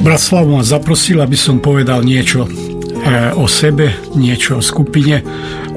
Brat Slavo ma zaprosil, aby som povedal niečo o sebe, niečo o skupine,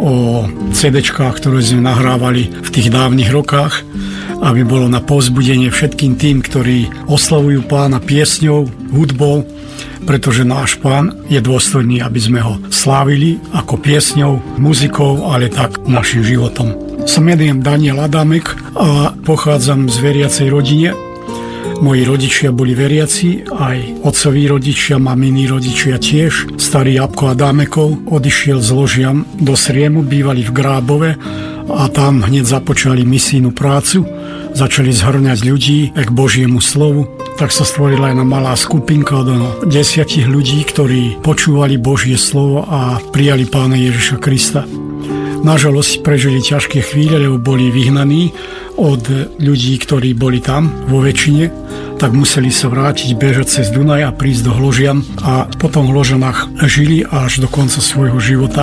o CD-čkách, ktoré sme nahrávali v tých dávnych rokách, aby bolo na povzbudenie všetkým tým, ktorí oslavujú Pána piesňou, hudbou, pretože náš Pán je dôstojný, aby sme ho slávili ako piesňou, muzikou, ale tak našim životom. Sa menujem Daniel Adamek a pochádzam z veriacej rodine. Moji rodičia boli veriaci, aj otcoví rodičia, mamini rodičia tiež. Starý Jabko Adámekov odišiel z Ložian do Sriemu, bývali v Grábove a tam hneď započali misijnú prácu. Začali zhrňať ľudí k Božiemu slovu. Tak sa stvorila jedna malá skupinka od 10 ľudí, ktorí počúvali Božie slovo a prijali Pána Ježiša Krista. Na žalosť prežili ťažké chvíle, lebo boli vyhnaní od ľudí, ktorí boli tam vo väčšine, tak museli sa vrátiť, bežať cez Dunaj a prísť do Hložian a potom v Hložanách žili až do konca svojho života.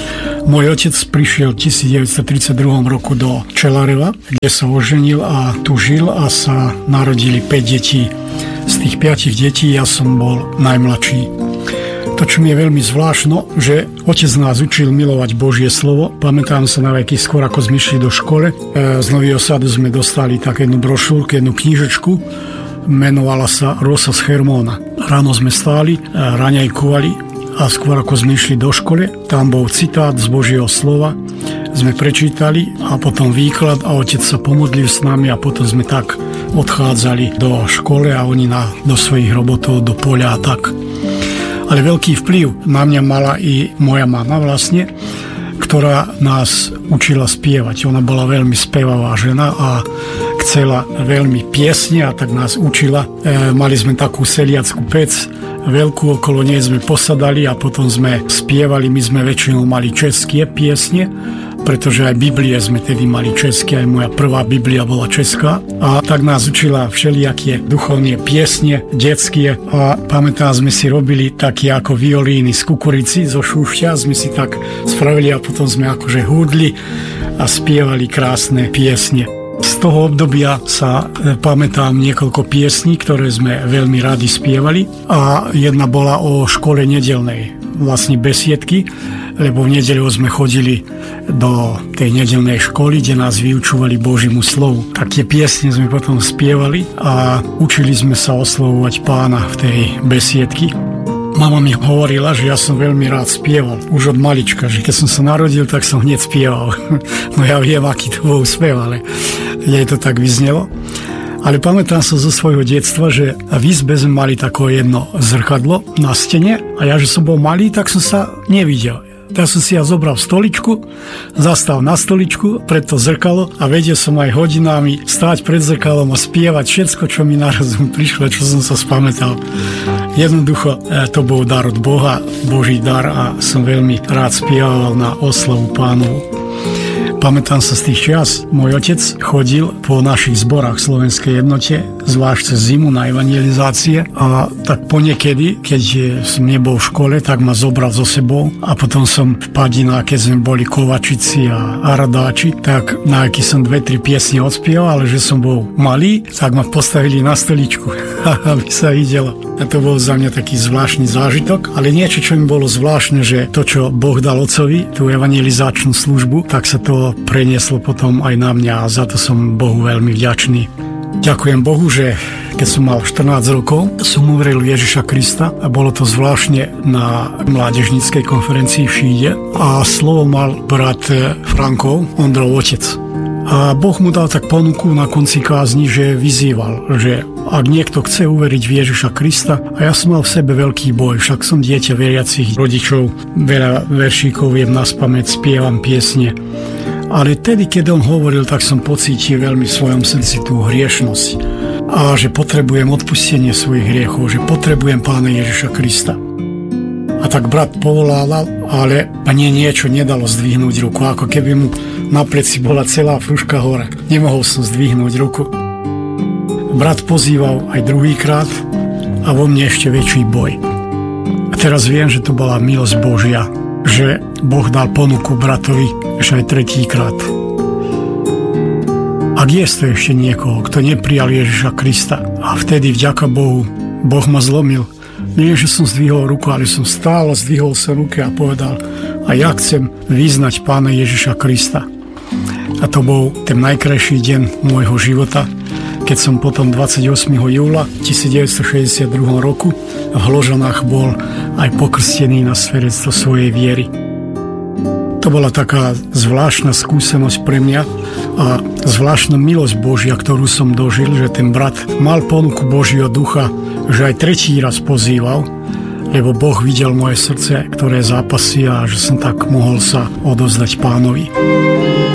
Môj otec prišiel v 1932 roku do Čelareva, kde sa oženil a tu žil a sa narodili 5 detí. Z tých 5 detí ja som bol najmladší. To, čo mi je veľmi zvláštno, že otec nás učil milovať Božie slovo. Pamätám sa na veky skôr, ako sme išli do škole. Z Nového Sadu sme dostali takú jednu brošúrku, jednu knižečku. Menovala sa Rosa z Hermóna. Ráno sme stáli, raňajkovali a skôr, ako sme išli do škole, tam bol citát z Božieho slova. Sme prečítali a potom výklad a otec sa pomodlil s nami a potom sme tak odchádzali do škole a oni do svojich robotov, do poľa a tak. Ale veľký vplyv na mňa mala i moja mama vlastne, ktorá nás učila spievať. Ona bola veľmi spevavá žena a chcela veľmi piesne a tak nás učila. Mali sme takú seliackú pec, veľkú, okolo nej sme posadali a potom sme spievali. My sme väčšinou mali české piesne, pretože aj Biblie sme tedy mali české, aj moja prvá Biblia bola česká. A tak nás učila všelijaké duchovné piesne, detské. A pamätám, sme si robili také ako violíny z kukurici, zo šúšťa, sme si tak spravili a potom sme akože hudli a spievali krásne piesne. Z toho obdobia sa pamätám niekoľko piesní, ktoré sme veľmi radi spievali a jedna bola o škole nedeľnej, vlastne besiedky, lebo v nedeľu sme chodili do tej nedeľnej školy, kde nás vyučovali Božiemu slovu. Také piesne sme potom spievali a učili sme sa oslovovať Pána v tej besiedky. Mama mi hovorila, že ja som veľmi rád spieval, už od malička, že keď som sa narodil, tak som hneď spieval. No ja viem, aký to bol spev, ale jej to tak vyznelo. Ale pamätám sa zo svojho detstva, že v izbe sme mali také jedno zrkadlo na stene a ja, že som bol malý, tak som sa nevidel. Tak som si ja zobral stoličku, zastal na stoličku pred to zrkalo a vedel som aj hodinami stáť pred zrkalom a spievať všetko, čo mi na rozum prišlo, čo som sa spamätal. Jednoducho to bol dar od Boha, Boží dar a som veľmi rád spieval na oslavu Pánovu. Pamätám sa z tých čias, môj otec chodil po našich zborách v Slovenskej jednote, zvlášť cez zimu na evangelizácie a tak ponekedy, keď som nebol v škole, tak ma zobral so sebou a potom som v Padinách, keď sme boli Kovačici a Radáči, tak na aký som 2-3 piesne odspieval, ale že som bol malý, tak ma postavili na stoličku, aby sa videlo. A to bol za mňa taký zvláštny zážitok, ale niečo, čo mi bolo zvláštne, že to, čo Boh dal otcovi, tú evangelizačnú službu, tak sa to prenieslo potom aj na mňa a za to som Bohu veľmi vďačný. Ďakujem Bohu, že keď som mal 14 rokov, som uveril Ježiša Krista a bolo to zvláštne na mládežníckej konferencii v Šíde a slovo mal brat Frankov, Ondrov otec. A Boh mu dal tak ponuku na konci kázni, že vyzýval, že ak niekto chce uveriť v Ježiša Krista, a ja som mal v sebe veľký boj, však som dieťa veriacich rodičov, veľa veršíkov viem naspamäť, spievam piesne. Ale tedy, keď on hovoril, tak som pocítil veľmi v svojom srdci tú hriešnosť a že potrebujem odpustenie svojich hriechov, že potrebujem Pána Ježiša Krista. A tak brat povolával, ale mne niečo nedalo zdvihnúť ruku, ako keby mu na pleci bola celá fruška hore. Nemohol som zdvihnúť ruku. Brat pozýval aj druhýkrát a vo mne ešte väčší boj. A teraz viem, že to bola milosť Božia, že Boh dal ponuku bratovi ešte aj tretíkrát. Ak je to ešte niekoho, kto neprijal Ježiša Krista a vtedy vďaka Bohu, Boh ma zlomil Nie, že som zdvihol ruku, ale som stále zdvihol sa ruke a povedal: a ja chcem vyznať Pána Ježiša Krista. A to bol ten najkrajší deň môjho života, keď som potom 28. júla 1962 roku v Hložanách bol aj pokrstený na svedectvo svojej viery. To bola taká zvláštna skúsenosť pre mňa a zvláštna milosť Božia, ktorú som dožil, že ten brat mal ponuku Božieho ducha, že aj tretí raz pozýval, lebo Boh videl moje srdce, ktoré zápasí, a že som tak mohol sa odozdať Pánovi.